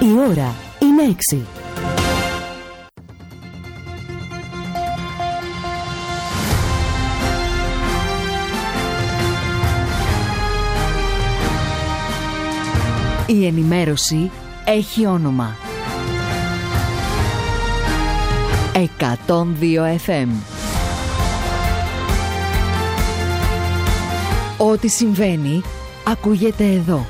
Η ώρα είναι 6. Η ενημέρωση έχει όνομα. 102 FM. Ό,τι συμβαίνει, ακούγεται εδώ.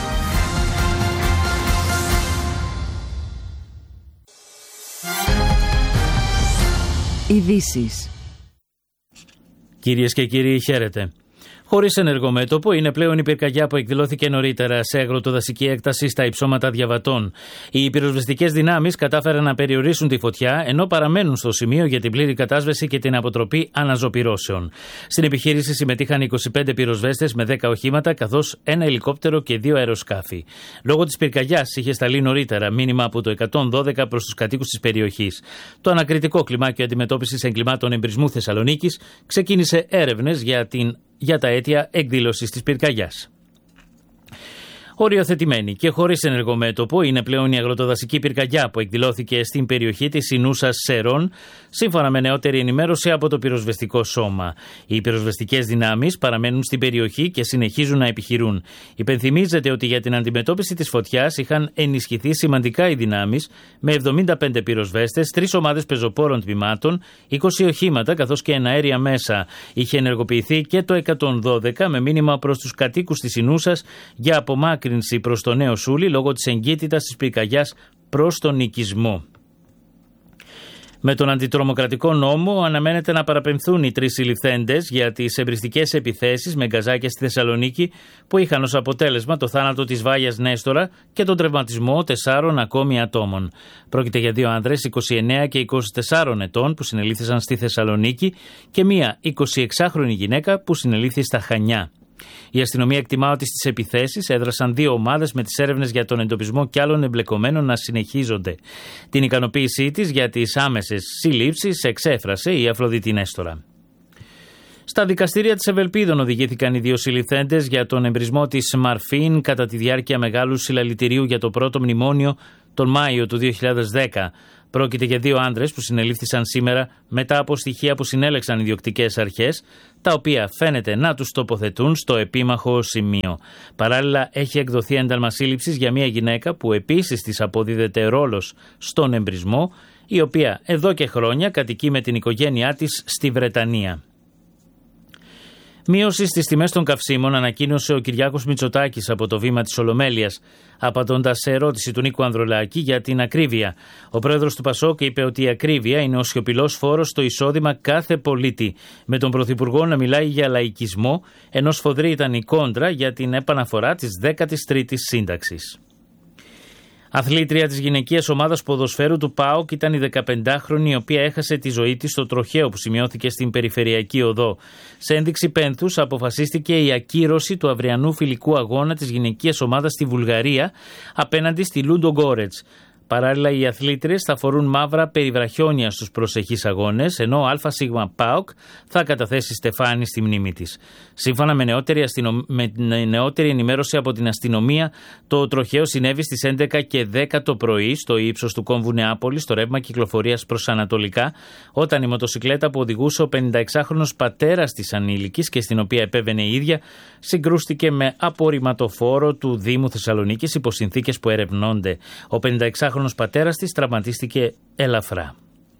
Ειδήσεις. Κυρίες και κύριοι, χαίρετε. Χωρίς ενεργομέτωπο είναι πλέον η πυρκαγιά που εκδηλώθηκε νωρίτερα σε αγροτοδασική έκταση στα υψώματα Διαβατών. Οι πυροσβεστικές δυνάμεις κατάφεραν να περιορίσουν τη φωτιά, ενώ παραμένουν στο σημείο για την πλήρη κατάσβεση και την αποτροπή αναζωπυρώσεων. Στην επιχείρηση συμμετείχαν 25 πυροσβέστες με 10 οχήματα, καθώς ένα ελικόπτερο και 2 αεροσκάφη. Λόγω της πυρκαγιάς είχε σταλεί νωρίτερα μήνυμα από το 112 προς τους κατοίκους της περιοχής. Το ανακριτικό κλιμάκιο αντιμετώπισης εγκλημάτων εμπρισμού Θεσσαλονίκης ξεκίνησε έρευνες για τα αίτια εκδήλωσης της πυρκαγιάς. Οριοθετημένη και χωρίς ενεργομέτωπο είναι πλέον η αγροτοδασική πυρκαγιά που εκδηλώθηκε στην περιοχή της Ινούσας Σερών, σύμφωνα με νεότερη ενημέρωση από το πυροσβεστικό σώμα. Οι πυροσβεστικές δυνάμεις παραμένουν στην περιοχή και συνεχίζουν να επιχειρούν. Υπενθυμίζεται ότι για την αντιμετώπιση της φωτιάς είχαν ενισχυθεί σημαντικά οι δυνάμεις με 75 πυροσβέστες, 3 ομάδες πεζοπόρων τμήματων, 20 οχήματα καθώς και εναέρια μέσα. Είχε ενεργοποιηθεί και το 112 με μήνυμα προς τους κατοίκους της Ινούσας για απομάκρυνση προς το Νέο Σούλι λόγω της εγκύτητας της πυρκαγιάς προς τον οικισμό. Με τον αντιτρομοκρατικό νόμο αναμένεται να παραπεμφθούν οι 3 συλληφθέντες για τις εμπριστικές επιθέσεις με γκαζάκια στη Θεσσαλονίκη που είχαν ως αποτέλεσμα το θάνατο της Βάγιας Νέστορα και τον τραυματισμό 4 ακόμη ατόμων. Πρόκειται για 2 άντρες 29 και 24 ετών που συνελήφθησαν στη Θεσσαλονίκη και μία 26χρονη γυναίκα που συνελήφθη στα Χανιά. Η αστυνομία εκτιμά ότι στις επιθέσεις έδρασαν 2 ομάδες με τις έρευνες για τον εντοπισμό κι άλλων εμπλεκομένων να συνεχίζονται. Την ικανοποίησή της για τις άμεσες συλλήψεις εξέφρασε η Αφροδίτη Νέστορα. Στα δικαστήρια της Ευελπίδων οδηγήθηκαν οι 2 συλληφθέντες για τον εμπρισμό της Μαρφίν κατά τη διάρκεια μεγάλου συλλαλητηρίου για το πρώτο μνημόνιο τον Μάιο του 2010. Πρόκειται για 2 άντρες που συνελήφθησαν σήμερα μετά από στοιχεία που συνέλεξαν οι διοκτικές αρχές, τα οποία φαίνεται να τους τοποθετούν στο επίμαχο σημείο. Παράλληλα, έχει εκδοθεί ένταλμα σύλληψης για μια γυναίκα που επίσης της αποδίδεται ρόλος στον εμπρισμό, η οποία εδώ και χρόνια κατοικεί με την οικογένειά της στη Βρετανία. Μείωση στις τιμές των καυσίμων ανακοίνωσε ο Κυριάκος Μητσοτάκης από το βήμα της Ολομέλειας, απαντώντας σε ερώτηση του Νίκου Ανδρουλάκη για την ακρίβεια. Ο πρόεδρος του Πασόκ είπε ότι η ακρίβεια είναι ο σιωπηλός φόρος στο εισόδημα κάθε πολίτη, με τον Πρωθυπουργό να μιλάει για λαϊκισμό, ενώ σφοδρή ήταν η κόντρα για την επαναφορά της 13ης σύνταξης. Αθλήτρια της γυναικείας ομάδας ποδοσφαίρου του ΠΑΟΚ ήταν η 15χρονη, η οποία έχασε τη ζωή της στο τροχαίο που σημειώθηκε στην Περιφερειακή Οδό. Σε ένδειξη πένθους αποφασίστηκε η ακύρωση του αυριανού φιλικού αγώνα της γυναικείας ομάδας στη Βουλγαρία απέναντι στη Λούντο Γκόρετς. Παράλληλα, οι αθλήτριες θα φορούν μαύρα περιβραχιόνια στους προσεχείς αγώνες, ενώ ο ΑΣ ΠΑΟΚ θα καταθέσει στεφάνι στη μνήμη της. Σύμφωνα με νεότερη ενημέρωση από την αστυνομία, το τροχαίο συνέβη στις 11 και 10 το πρωί στο ύψος του κόμβου Νεάπολης, στο ρεύμα κυκλοφορίας προς Ανατολικά, όταν η μοτοσικλέτα που οδηγούσε ο 56χρονος πατέρας της ανήλικης και στην οποία επέβαινε η ίδια, συγκρούστηκε με απορριμματοφόρο του Δήμου Θεσσαλονίκης υπό συνθήκες που ερευνώνται. Ο 56χρονος πατέρας της τραυματίστηκε ελαφρά.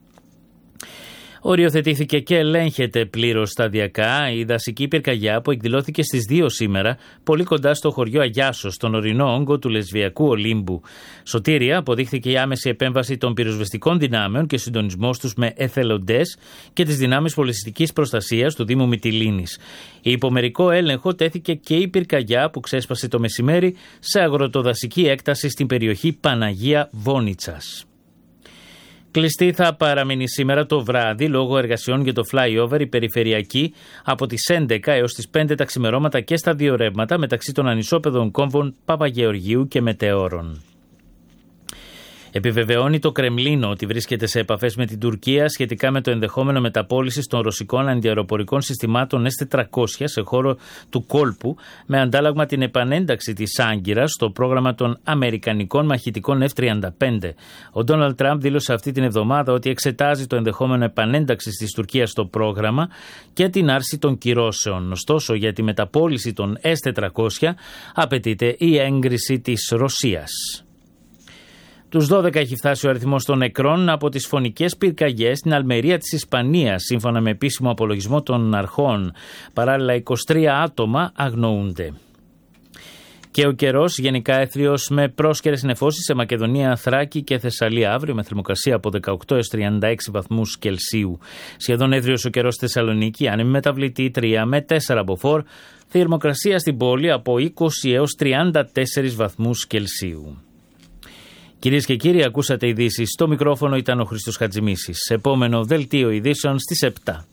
Οριοθετήθηκε και ελέγχεται πλήρως σταδιακά η δασική πυρκαγιά που εκδηλώθηκε στις 2 σήμερα, πολύ κοντά στο χωριό Αγιάσος, στον ορεινό όγκο του Λεσβιακού Ολύμπου. Σωτήρια αποδείχθηκε η άμεση επέμβαση των πυροσβεστικών δυνάμεων και συντονισμός τους με εθελοντές και τις δυνάμεις πολιστικής προστασίας του Δήμου Μυτιλήνης. Υπομερικό έλεγχο τέθηκε και η πυρκαγιά που ξέσπασε το μεσημέρι σε αγροτοδασική έκταση στην περιοχή Παναγία Βόνιτσας. Κλειστή θα παραμείνει σήμερα το βράδυ λόγω εργασιών για το flyover η περιφερειακή από τις 11 έως τις 5 τα ξημερώματα και στα 2 ρεύματα μεταξύ των ανισόπεδων κόμβων Παπαγεωργίου και Μετεώρων. Επιβεβαιώνει το Κρεμλίνο ότι βρίσκεται σε επαφές με την Τουρκία σχετικά με το ενδεχόμενο μεταπώλησης των ρωσικών αντιαεροπορικών συστημάτων S-400 σε χώρο του κόλπου, με αντάλλαγμα την επανένταξη της Άγκυρας στο πρόγραμμα των αμερικανικών μαχητικών F-35. Ο Ντόναλντ Τραμπ δήλωσε αυτή την εβδομάδα ότι εξετάζει το ενδεχόμενο επανένταξης της Τουρκίας στο πρόγραμμα και την άρση των κυρώσεων. Ωστόσο, για τη μεταπώληση των S-400 απαιτείται η έγκριση της Ρωσίας. Τους 12 έχει φτάσει ο αριθμός των νεκρών από τις φωνικές πυρκαγιές στην Αλμερία της Ισπανίας, σύμφωνα με επίσημο απολογισμό των αρχών. Παράλληλα, 23 άτομα αγνοούνται. Και ο καιρός γενικά έθριος με πρόσκαιρες νεφώσεις σε Μακεδονία, Θράκη και Θεσσαλία αύριο, με θερμοκρασία από 18 έως 36 βαθμούς Κελσίου. Σχεδόν έθριος ο καιρός στη Θεσσαλονίκη, άνεμη μεταβλητή 3 με 4 μποφόρ, θερμοκρασία στην πόλη από 20 έως 34 βαθμούς Κελσίου. Κυρίες και κύριοι, ακούσατε ειδήσεις. Στο μικρόφωνο ήταν ο Χρήστος Χατζημίσης. Επόμενο δελτίο ειδήσεων στις 7.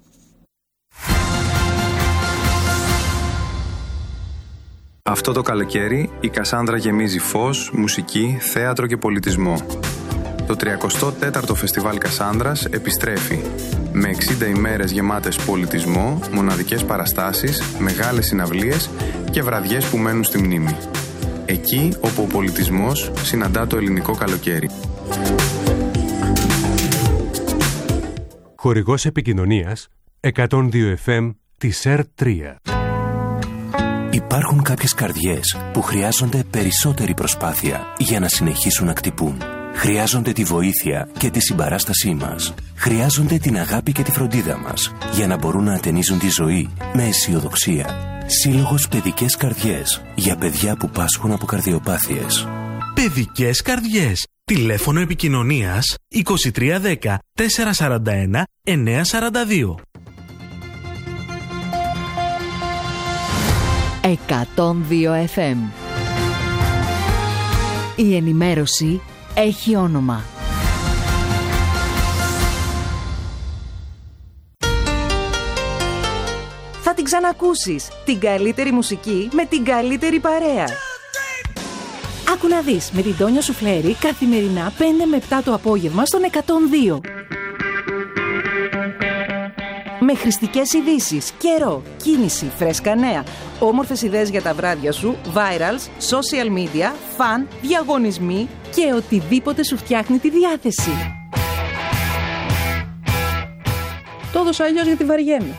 Αυτό το καλοκαίρι η Κασάνδρα γεμίζει φως, μουσική, θέατρο και πολιτισμό. Το 34ο Φεστιβάλ Κασάνδρας επιστρέφει με 60 ημέρες γεμάτες πολιτισμό, μοναδικές παραστάσεις, μεγάλες συναυλίες και βραδιές που μένουν στη μνήμη. Εκεί όπου ο πολιτισμός συναντά το ελληνικό καλοκαίρι. Χορηγός επικοινωνίας 102 FM της ΕΡΤ3. Υπάρχουν κάποιες καρδιές που χρειάζονται περισσότερη προσπάθεια για να συνεχίσουν να χτυπούν. Χρειάζονται τη βοήθεια και τη συμπαράστασή μας. Χρειάζονται την αγάπη και τη φροντίδα μας για να μπορούν να ατενίζουν τη ζωή με αισιοδοξία. Σύλλογος Παιδικές Καρδιές για παιδιά που πάσχουν από καρδιοπάθειες. Παιδικές Καρδιές. Τηλέφωνο επικοινωνίας 2310 441 942. 102 FM. Η ενημέρωση έχει όνομα. Θα την ξανακούσεις. Την καλύτερη μουσική με την καλύτερη παρέα. Άκου να δεις με την Τόνια Σουφλέρη καθημερινά 5 με 7 το απόγευμα στον 102. Με χρηστικές ειδήσεις, καιρό, κίνηση, φρέσκα νέα, όμορφες ιδέες για τα βράδια σου, virals, social media, φαν, διαγωνισμοί και οτιδήποτε σου φτιάχνει τη διάθεση. Το έδωσα αλλιώς γιατί βαριέμαι.